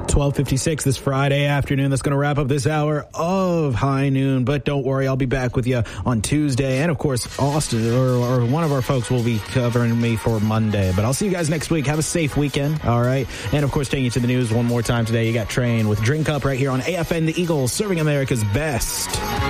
12:56 this Friday afternoon. That's going to wrap up this hour of High Noon. But don't worry, I'll be back with you on Tuesday. And, of course, Austin or one of our folks will be covering me for Monday. But I'll see you guys next week. Have a safe weekend, all right? And, of course, taking you to the news one more time today, you got Train with Drink Up right here on AFN The Eagle, serving America's best.